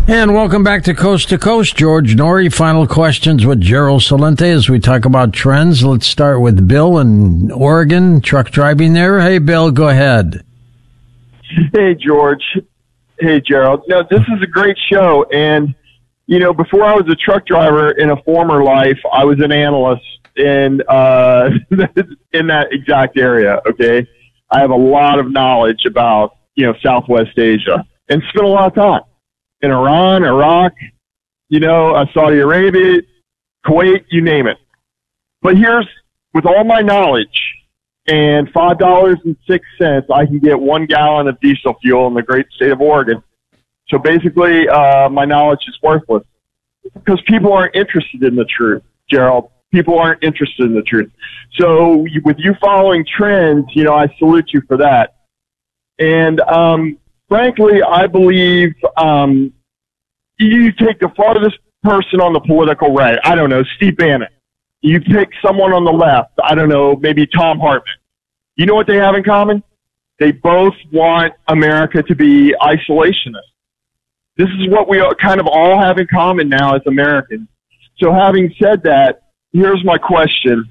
And welcome back to Coast. George Noory, final questions with Gerald Celente as we talk about trends. Let's start with Bill in Oregon, truck driving there. Hey, Bill, go ahead. Hey, George. Hey, Gerald. No, this is a great show. And, you know, before I was a truck driver in a former life, I was an analyst in that exact area, okay? I have a lot of knowledge about, you know, Southwest Asia and spent a lot of time in Iran, Iraq, you know, Saudi Arabia, Kuwait, you name it. But here's, with all my knowledge and $5.06, I can get 1 gallon of diesel fuel in the great state of Oregon. So basically, my knowledge is worthless because people aren't interested in the truth, Gerald. People aren't interested in the truth. So with you following trends, you know, I salute you for that. And, frankly, I believe you take the farthest person on the political right. I don't know, Steve Bannon. You pick someone on the left. I don't know, maybe Tom Hartman. You know what they have in common? They both want America to be isolationist. This is what we kind of all have in common now as Americans. So having said that, here's my question.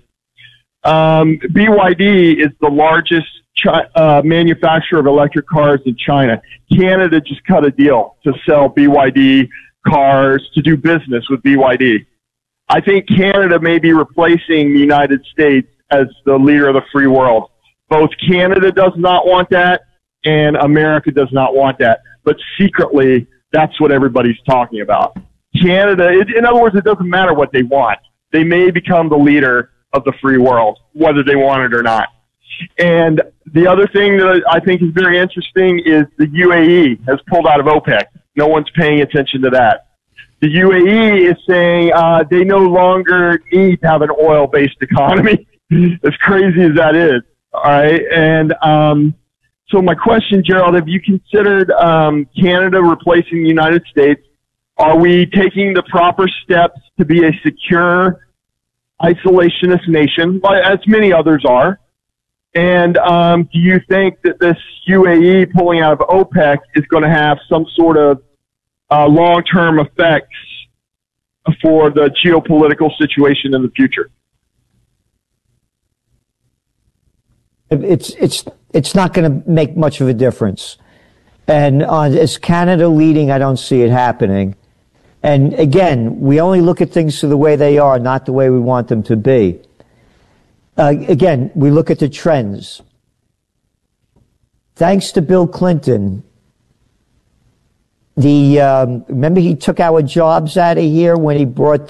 BYD is the largest manufacturer of electric cars in China. Canada just cut a deal to sell BYD cars, to do business with BYD. I think Canada may be replacing the United States as the leader of the free world. Both Canada does not want that, and America does not want that. But secretly, that's what everybody's talking about. Canada, in other words, it doesn't matter what they want. They may become the leader of the free world, whether they want it or not. And the other thing that I think is very interesting is the UAE has pulled out of OPEC. No one's paying attention to that. The UAE is saying they no longer need to have an oil-based economy, as crazy as that is. All right. And so my question, Gerald, have you considered Canada replacing the United States? Are we taking the proper steps to be a secure isolationist nation, as many others are? And do you think that this UAE pulling out of OPEC is going to have some sort of long-term effects for the geopolitical situation in the future? It's not going to make much of a difference. And is Canada leading? I don't see it happening. And again, we only look at things the way they are, not the way we want them to be. Again, we look at the trends. Thanks to Bill Clinton, remember he took our jobs out of here when he brought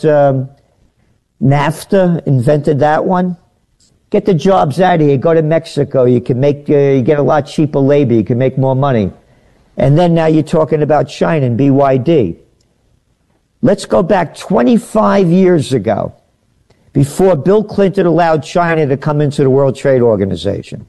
NAFTA, invented that one? Get the jobs out of here. Go to Mexico. You can make, you get a lot cheaper labor. You can make more money. And then now you're talking about China and BYD. Let's go back 25 years ago, before Bill Clinton allowed China to come into the World Trade Organization.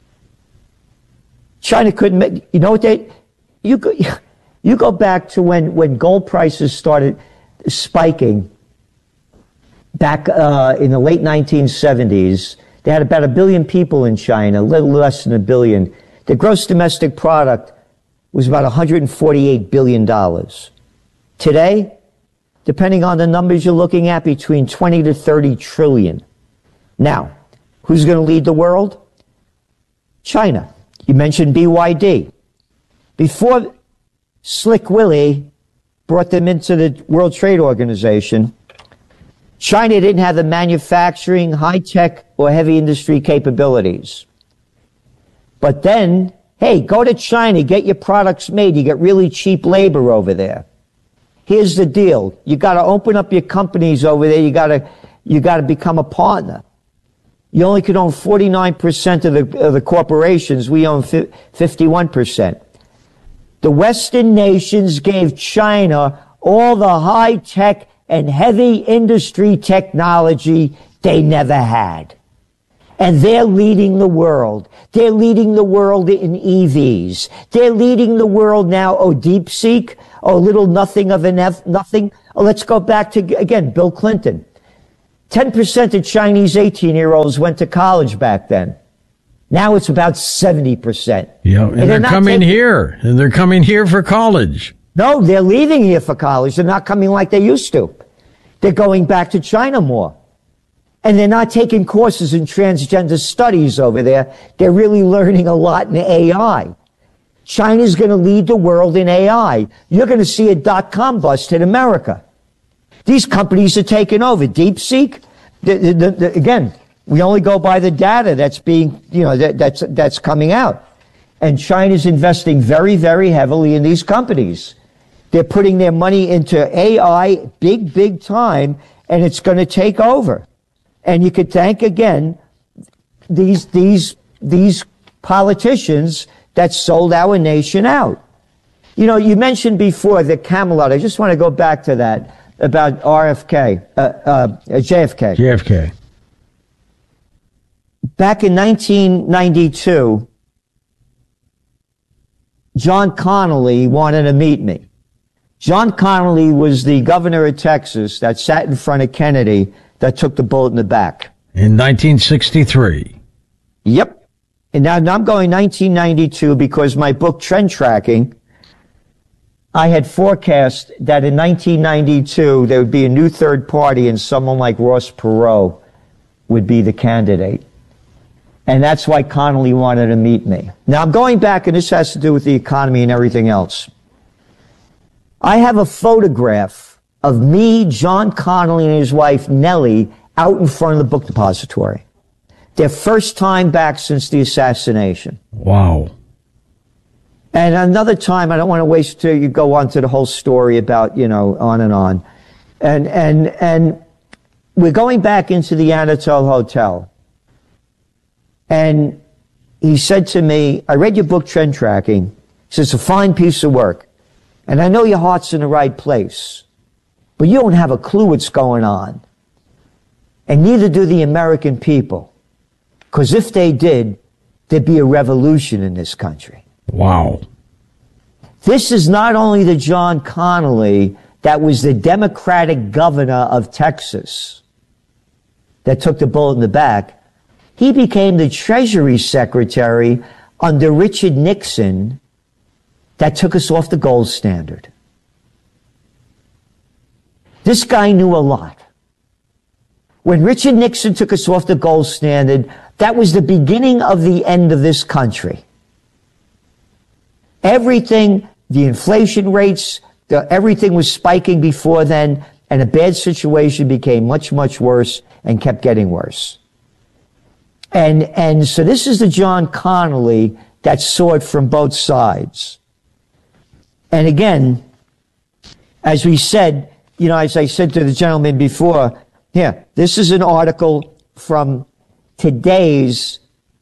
China couldn't make, you know what you go back to when gold prices started spiking back in the late 1970s. They had about 1 billion people in China, a little less than 1 billion. The gross domestic product was about $148 billion. Today, depending on the numbers you're looking at, between 20 to 30 trillion. Now, who's going to lead the world? China. You mentioned BYD. Before Slick Willie brought them into the World Trade Organization, China didn't have the manufacturing, high-tech, or heavy industry capabilities. But then, hey, go to China, get your products made. You get really cheap labor over there. Here's the deal. You got to open up your companies over there. You got to become a partner. You only could own 49% of the corporations. We own 51%. The Western nations gave China all the high-tech and heavy industry technology they never had. And they're leading the world. They're leading the world in EVs. They're leading the world now. Oh, DeepSeek. Oh, little nothing of an nothing. Oh, let's go back to, again, Bill Clinton. 10% of Chinese 18-year-olds went to college back then. Now it's about 70%. Yeah, and they're coming here. And they're coming here for college. No, they're leaving here for college. They're not coming like they used to. They're going back to China more. And they're not taking courses in transgender studies over there. They're really learning a lot in AI. China's going to lead the world in AI. You're going to see a dot-com bust hit America. These companies are taking over. DeepSeek, again, we only go by the data that's being, that's coming out. And China's investing very, very heavily in these companies. They're putting their money into AI big time, and it's going to take over. And you could thank, again, these politicians that sold our nation out. You mentioned before the Camelot. I just want to go back to that about JFK. JFK. Back in 1992, John Connally wanted to meet me. John Connally was the governor of Texas that sat in front of Kennedy that took the bullet in the back. In 1963. Yep. And now I'm going 1992 because my book, Trend Tracking, I had forecast that in 1992 there would be a new third party and someone like Ross Perot would be the candidate. And that's why Connally wanted to meet me. Now I'm going back, and this has to do with the economy and everything else. I have a photograph of me, John Connally, and his wife, Nellie, out in front of the book depository. Their first time back since the assassination. Wow. And another time, I don't want to waste till you go on to the whole story about, on and on. And we're going back into the Anatole Hotel. And he said to me, I read your book, Trend Tracking. He says, it's a fine piece of work. And I know your heart's in the right place. But you don't have a clue what's going on. And neither do the American people. Because if they did, there'd be a revolution in this country. Wow. This is not only the John Connally that was the Democratic governor of Texas that took the bullet in the back. He became the Treasury Secretary under Richard Nixon that took us off the gold standard. This guy knew a lot. When Richard Nixon took us off the gold standard, that was the beginning of the end of this country. Everything, the inflation rates, everything was spiking before then, and a bad situation became much, much worse and kept getting worse. And so this is the John Connally that saw it from both sides. And again, as we said, as I said to the gentleman before, this is an article from today's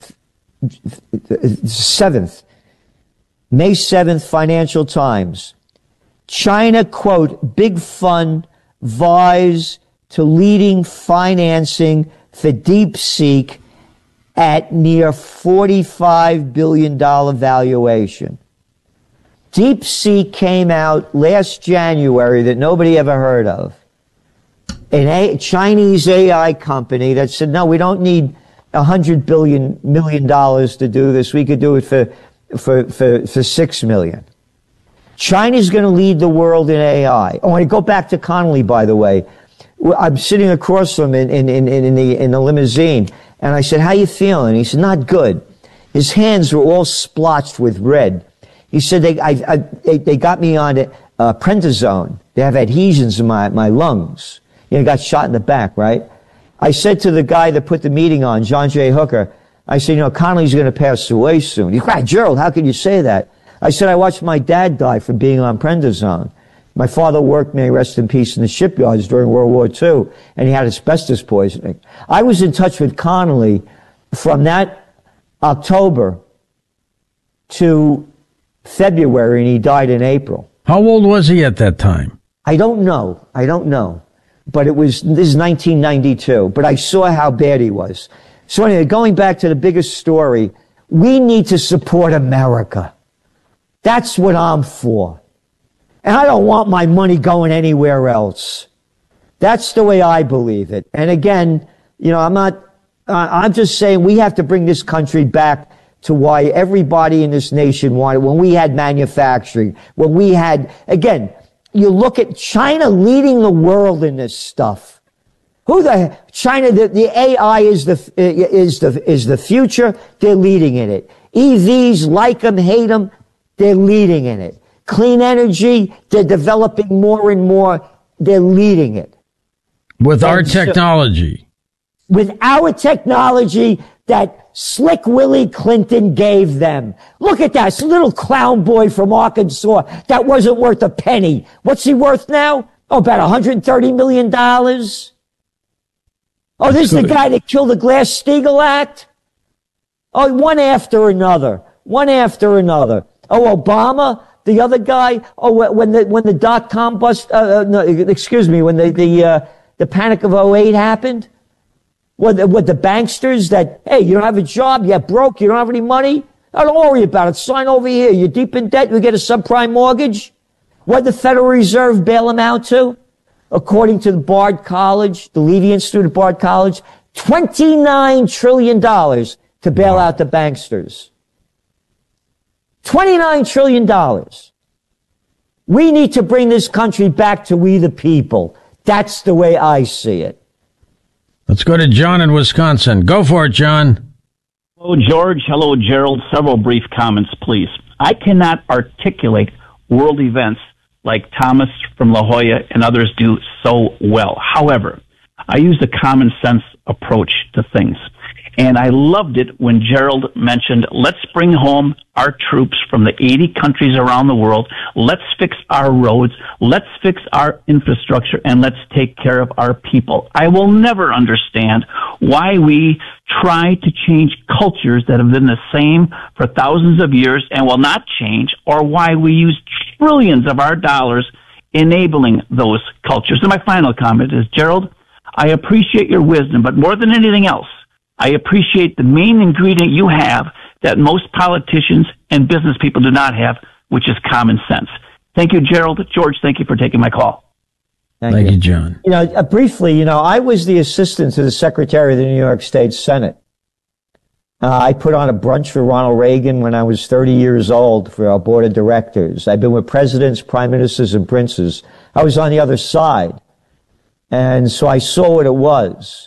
May 7th, Financial Times. China, quote, big fund vies to leading financing for DeepSeek at near $45 billion valuation. DeepSeek came out last January that nobody ever heard of. A Chinese AI company that said, no, we don't need $100 million to do this. We could do it for $6 million. China's going to lead the world in AI. Oh, and go back to Connally, by the way. I'm sitting across from him in the limousine, and I said, how you feeling? He said, not good. His hands were all splotched with red. He said, they got me on prednisone. They have adhesions in my lungs. Got shot in the back, right? I said to the guy that put the meeting on, John J. Hooker, I said, Connally's going to pass away soon. He cried, Gerald, how can you say that? I said, I watched my dad die from being on prednisone. My father worked, may he rest in peace, in the shipyards during World War II, and he had asbestos poisoning. I was in touch with Connally from that October to February, and he died in April. How old was he at that time? I don't know. But this is 1992, but I saw how bad he was. So anyway, going back to the biggest story, we need to support America. That's what I'm for. And I don't want my money going anywhere else. That's the way I believe it. And again, I'm just saying we have to bring this country back to why everybody in this nation wanted, when we had manufacturing, when we had, again, you look at China leading the world in this stuff. China, the AI is the future. They're leading in it. EVs, like them, hate them, they're leading in it. Clean energy, they're developing more and more. They're leading it. With our technology. With our technology that Slick Willie Clinton gave them. Look at that. It's a little clown boy from Arkansas that wasn't worth a penny. What's he worth now? Oh, about $130 million. Oh, this is the guy that killed the Glass-Steagall Act? Oh, one after another. One after another. Oh, Obama, the other guy. Oh, when the dot-com bust, when the panic of '08 happened. With the banksters that, hey, you don't have a job, you're broke, you don't have any money. Oh, don't worry about it. Sign over here. You're deep in debt, you get a subprime mortgage. What did the Federal Reserve bail them out to? According to the Bard College, the Levy Institute of Bard College, $29 trillion to bail out the banksters. $29 trillion. We need to bring this country back to we the people. That's the way I see it. Let's go to John in Wisconsin. Go for it, John. Hello, George. Hello, Gerald. Several brief comments, please. I cannot articulate world events like Thomas from La Jolla and others do so well. However, I use a common sense approach to things. And I loved it when Gerald mentioned, let's bring home our troops from the 80 countries around the world. Let's fix our roads. Let's fix our infrastructure, and let's take care of our people. I will never understand why we try to change cultures that have been the same for thousands of years and will not change, or why we use trillions of our dollars enabling those cultures. And my final comment is, Gerald, I appreciate your wisdom, but more than anything else, I appreciate the main ingredient you have that most politicians and business people do not have, which is common sense. Thank you, Gerald. George, thank you for taking my call. Thank you, John. Briefly, I was the assistant to the Secretary of the New York State Senate. I put on a brunch for Ronald Reagan when I was 30 years old for our board of directors. I've been with presidents, prime ministers, and princes. I was on the other side. And so I saw what it was.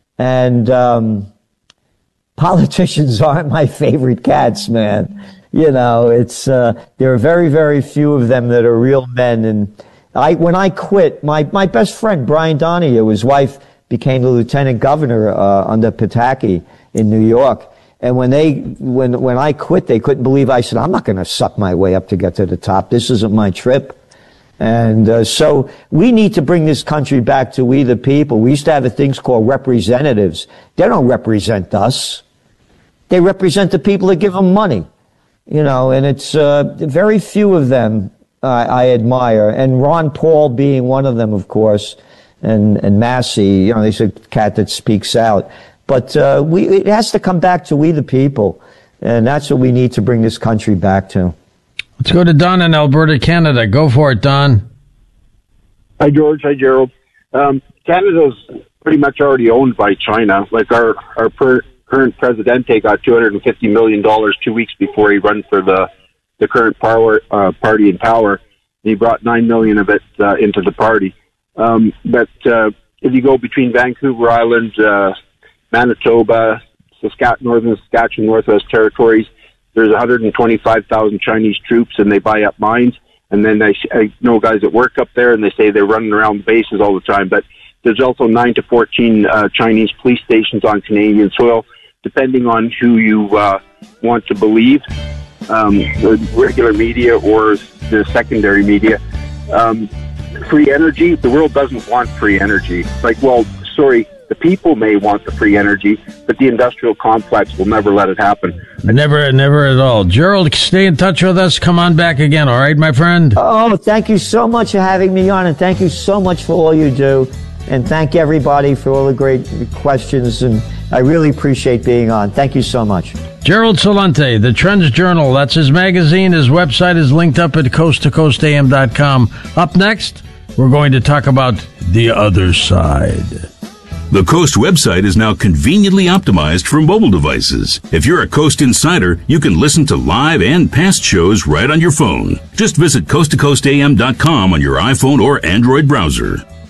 And politicians aren't my favorite cats, man. There are very, very few of them that are real men. And when I quit, my best friend, Brian Donahue, his wife became the lieutenant governor under Pataki in New York. And when I quit, they couldn't believe. I said, I'm not going to suck my way up to get to the top. This isn't my trip. And so we need to bring this country back to we the people. We used to have things called representatives. They don't represent us. They represent the people that give them money. And it's very few of them I admire. And Ron Paul being one of them, of course, and Massey, he's a cat that speaks out. But it has to come back to we the people. And that's what we need to bring this country back to. Let's go to Don in Alberta, Canada. Go for it, Don. Hi, George. Hi, Gerald. Canada's pretty much already owned by China. Like our current Presidente got $250 million 2 weeks before he ran for the current party in power. He brought $9 million of it into the party. But if you go between Vancouver Island, Manitoba, Northern Saskatchewan, Northwest Territories, there's 125,000 Chinese troops, and they buy up mines. And then I know guys that work up there, and they say they're running around the bases all the time. But there's also 9 to 14 Chinese police stations on Canadian soil, depending on who you want to believe, the regular media or the secondary media. Free energy, the world doesn't want free energy. The people may want the free energy, but the industrial complex will never let it happen. Never at all. Gerald, stay in touch with us. Come on back again, all right, my friend? Oh, thank you so much for having me on, and thank you so much for all you do. And thank everybody for all the great questions, and I really appreciate being on. Thank you so much. Gerald Celente, the Trends Journal. That's his magazine. His website is linked up at coasttocoastam.com. Up next, we're going to talk about the other side. The Coast website is now conveniently optimized for mobile devices. If you're a Coast insider, you can listen to live and past shows right on your phone. Just visit coasttocoastam.com on your iPhone or Android browser.